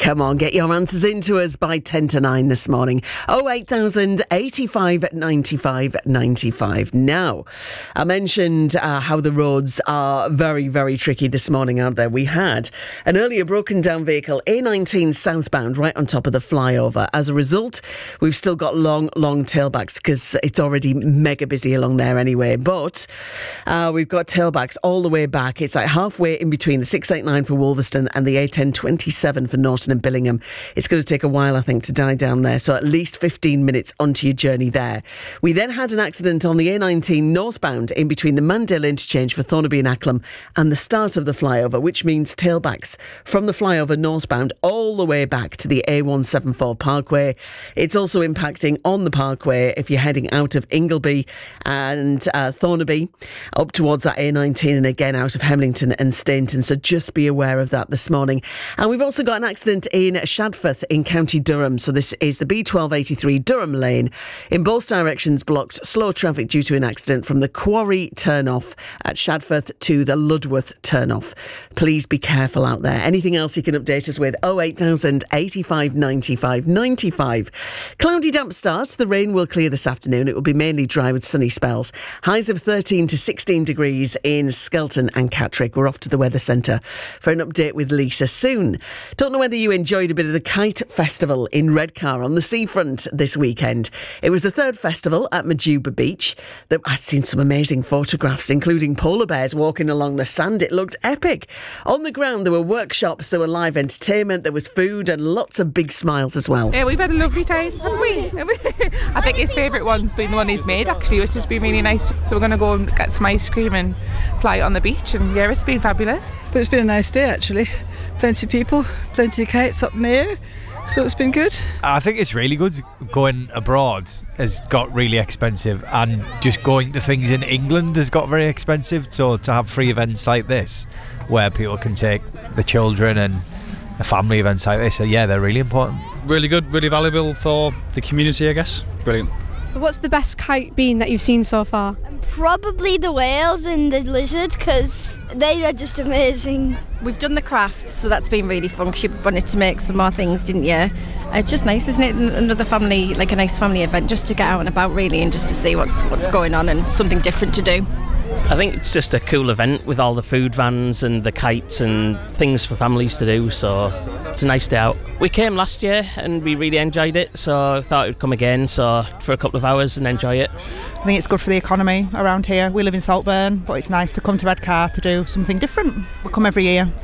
Come on, get your answers into us by 10 to 9 this morning. 08000 85 95 95. Now, I mentioned how the roads are very, very tricky this morning, aren't they? We had an earlier broken down vehicle, A19 southbound, right on top of the flyover. As a result, we've still got long tailbacks because it's already mega busy along there anyway. But we've got tailbacks all the way back. It's like halfway in between the 689 for Wolverston and the A1027 for Norton and Billingham. It's going to take a while, I think, to die down there. So at least 15 minutes onto your journey there. We then had an accident on the A19 northbound in between the Mandale interchange for Thornaby and Acklam and the start of the flyover, which means tailbacks from the flyover northbound all the way back to the A174 Parkway. It's also impacting on the Parkway if you're heading out of Ingleby and Thornaby up towards that A19 and again out of Hemlington and Stainton. So just be aware of that this morning. And we've also got an accident in Shadforth in County Durham. So this is the B1283 Durham Lane. In both directions blocked, slow traffic due to an accident from the Quarry turn-off at Shadforth to the Ludworth turn-off. Please be careful out there. Anything else you can update us with? 08000 85 95 95. Cloudy damp start. The rain will clear this afternoon. It will be mainly dry with sunny spells. Highs of 13 to 16 degrees in Skelton and Catterick. We're off to the Weather Centre for an update with Lisa soon. Don't know whether you enjoyed a bit of the Kite Festival in Redcar on the seafront this weekend. It was the third festival at Majuba Beach. I'd seen some amazing photographs, including polar bears walking along the sand. It looked epic. On the ground, there were workshops, there were live entertainment, there was food and lots of big smiles as well. Yeah, we've had a lovely time, haven't we? I think his favourite one's been the one he's made, actually, which has been really nice. So we're going to go and get some ice cream and fly on the beach, and yeah, it's been fabulous. But it's been a nice day, actually. Plenty of people, plenty of kites up in the air, so it's been good. I think it's really good. Going abroad has got really expensive, and just going to things in England has got very expensive. So to have free events like this where people can take the children and family events like this, yeah, they're really important. Really good, really valuable for the community, I guess. Brilliant. So what's the best kite been that you've seen so far? Probably the whales and the lizard, because they are just amazing. We've done the crafts, so that's been really fun, because you wanted to make some more things, didn't you? It's just nice, isn't it? Another family, like a nice family event, just to get out and about really, and just to see what's going on and something different to do. I think it's just a cool event with all the food vans and the kites and things for families to do, so it's a nice day out. We came last year and we really enjoyed it, so I thought we'd come again for a couple of hours and enjoy it. I think it's good for the economy around here. We live in Saltburn, but it's nice to come to Redcar to do something different. We come every year.